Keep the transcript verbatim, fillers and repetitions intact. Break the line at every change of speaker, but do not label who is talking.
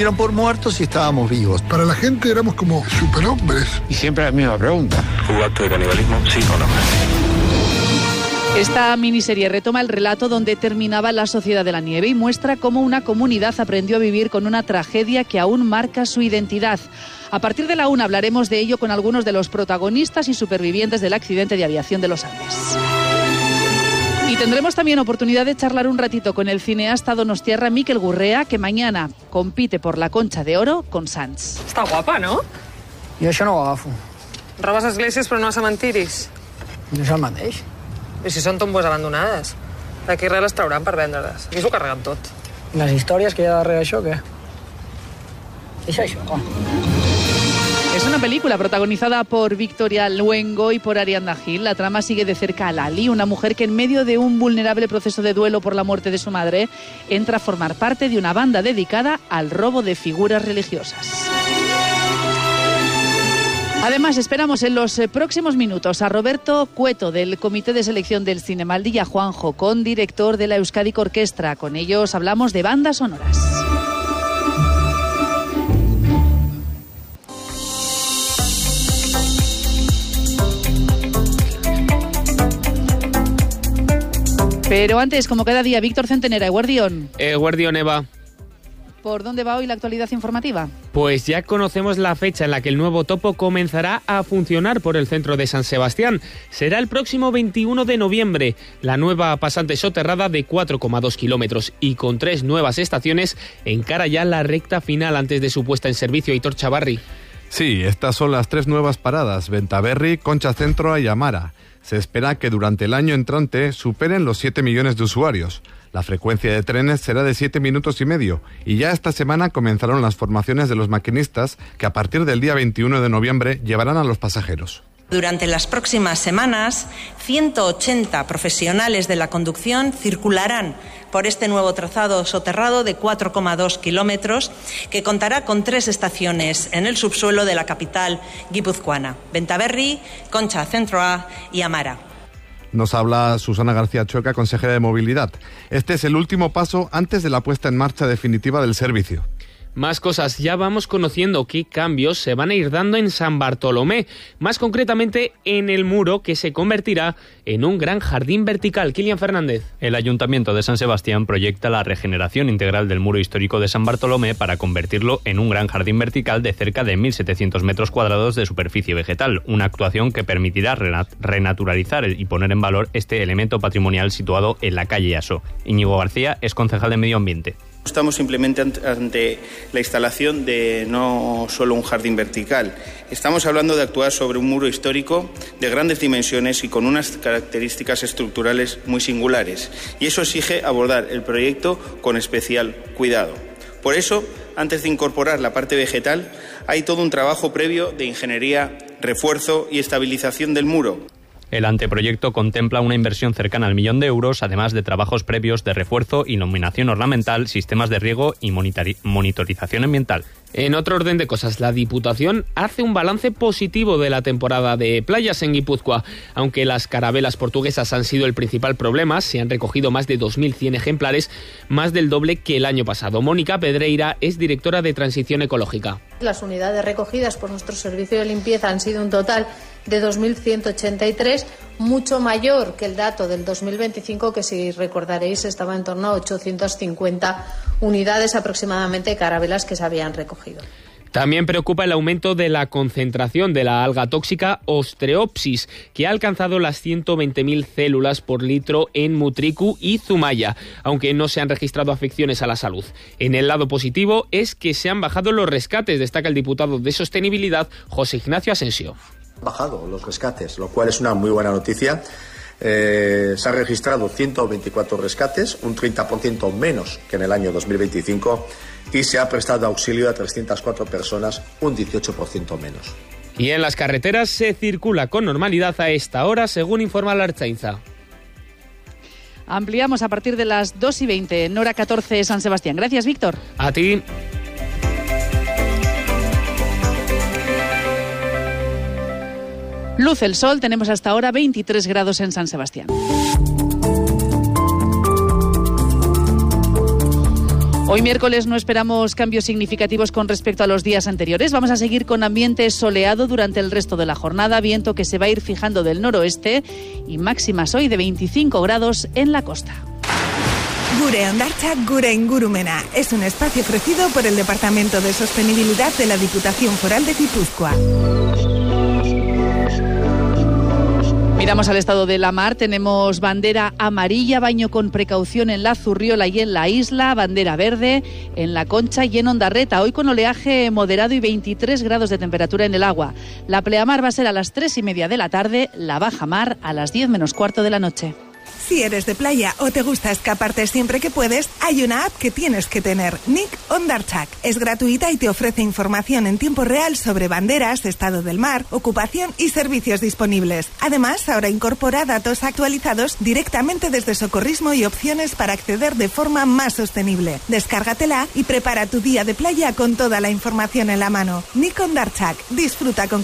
Dieron por muertos y estábamos vivos.
Para la gente éramos como superhombres.
Y siempre la misma pregunta.
¿Hubo acto de canibalismo? Sí o no.
Esta miniserie retoma el relato donde terminaba La Sociedad de la Nieve y muestra cómo una comunidad aprendió a vivir con una tragedia que aún marca su identidad. A partir de la una hablaremos de ello con algunos de los protagonistas y supervivientes del accidente de aviación de los Andes. Y tendremos también oportunidad de charlar un ratito con el cineasta donostiarra Mikel Gurrea, que mañana compite por la Concha de Oro con Sants.
Està guapa, no?
Jo això no ho agafo.
Robes esglésies però no a cementiris.
No és el mateix.
I si són tombes abandonades? D'aquí res les trauran per vendre-les. Aquí s'ho carreguen tot.
Les històries que hi ha darrere això, què? És això.
Es una película protagonizada por Victoria Luengo y por Ariadna Gil. La trama sigue de cerca a Lali, una mujer que en medio de un vulnerable proceso de duelo por la muerte de su madre, entra a formar parte de una banda dedicada al robo de figuras religiosas. Además, esperamos en los próximos minutos a Roberto Cueto, del Comité de Selección del Cinemaldi, y a Juan Jocón, director de la Euskadi Orquestra. Con ellos hablamos de bandas sonoras. Pero antes, como cada día, Víctor Centenera, Eguardión.
Eguardión, Eva.
¿Por dónde va hoy la actualidad informativa?
Pues ya conocemos la fecha en la que el nuevo topo comenzará a funcionar por el centro de San Sebastián. Será el próximo veintiuno de noviembre. La nueva pasante soterrada de cuatro coma dos kilómetros y con tres nuevas estaciones encara ya la recta final antes de su puesta en servicio. Aitor Chavarri.
Sí, estas son las tres nuevas paradas: Bentaberri, Concha Centro y Amara. Se espera que durante el año entrante superen los siete millones de usuarios. La frecuencia de trenes será de siete minutos y medio y ya esta semana comenzaron las formaciones de los maquinistas que a partir del día veintiuno de noviembre llevarán a los pasajeros.
Durante las próximas semanas, ciento ochenta profesionales de la conducción circularán por este nuevo trazado soterrado de cuatro coma dos kilómetros que contará con tres estaciones en el subsuelo de la capital guipuzcoana: Bentaberri, Concha Centro A y Amara.
Nos habla Susana García Chueca, consejera de Movilidad. Este es el último paso antes de la puesta en marcha definitiva del servicio.
Más cosas, ya vamos conociendo qué cambios se van a ir dando en San Bartolomé, más concretamente en el muro que se convertirá en un gran jardín vertical. Kilian Fernández.
El Ayuntamiento de San Sebastián proyecta la regeneración integral del muro histórico de San Bartolomé para convertirlo en un gran jardín vertical de cerca de mil setecientos metros cuadrados de superficie vegetal, una actuación que permitirá renaturalizar y poner en valor este elemento patrimonial situado en la calle Aso. Íñigo García es concejal de Medio Ambiente.
Estamos simplemente ante la instalación de no solo un jardín vertical. Estamos hablando de actuar sobre un muro histórico de grandes dimensiones y con unas características estructurales muy singulares. Y eso exige abordar el proyecto con especial cuidado. Por eso, antes de incorporar la parte vegetal, hay todo un trabajo previo de ingeniería, refuerzo y estabilización del muro.
El anteproyecto contempla una inversión cercana al millón de euros, además de trabajos previos de refuerzo, iluminación ornamental, sistemas de riego y monitorización ambiental.
En otro orden de cosas, la Diputación hace un balance positivo de la temporada de playas en Guipúzcoa. Aunque las carabelas portuguesas han sido el principal problema, se han recogido más de dos mil cien ejemplares, más del doble que el año pasado. Mónica Pedreira es directora de Transición Ecológica.
Las unidades recogidas por nuestro servicio de limpieza han sido un total de dos mil ciento ochenta y tres, mucho mayor que el dato del dos mil veinticinco, que si recordaréis estaba en torno a ochocientas cincuenta unidades aproximadamente de carabelas que se habían recogido.
También preocupa el aumento de la concentración de la alga tóxica Ostreopsis, que ha alcanzado las ciento veinte mil células por litro en Mutriku y Zumaya, aunque no se han registrado afecciones a la salud. En el lado positivo es que se han bajado los rescates, destaca el diputado de Sostenibilidad, José Ignacio Asensio.
Bajado los rescates, lo cual es una muy buena noticia. Eh, se han registrado ciento veinticuatro rescates, un treinta por ciento menos que en el año dos mil veinticinco, y se ha prestado auxilio a trescientas cuatro personas, un dieciocho por ciento menos.
Y en las carreteras se circula con normalidad a esta hora, según informa la Ertzaintza.
Ampliamos a partir de las dos y veinte, en hora catorce, San Sebastián. Gracias, Víctor.
A ti.
Luz el sol, tenemos hasta ahora veintitrés grados en San Sebastián. Hoy miércoles no esperamos cambios significativos con respecto a los días anteriores. Vamos a seguir con ambiente soleado durante el resto de la jornada, viento que se va a ir fijando del noroeste y máximas hoy de veinticinco grados en la costa.
Gure Hondartzak Gure Ingurumena es un espacio ofrecido por el Departamento de Sostenibilidad de la Diputación Foral de Guipúzcoa.
Miramos al estado de la mar, tenemos bandera amarilla, baño con precaución en la Zurriola y en la isla, bandera verde en la Concha y en Ondarreta, hoy con oleaje moderado y veintitrés grados de temperatura en el agua. La pleamar va a ser a las tres y media de la tarde, la baja mar a las diez menos cuarto de la noche.
Si eres de playa o te gusta escaparte siempre que puedes, hay una app que tienes que tener, Nik Hondartzak. Es gratuita y te ofrece información en tiempo real sobre banderas, estado del mar, ocupación y servicios disponibles. Además, ahora incorpora datos actualizados directamente desde Socorrismo y opciones para acceder de forma más sostenible. Descárgatela y prepara tu día de playa con toda la información en la mano. Nik Hondartzak. Disfruta con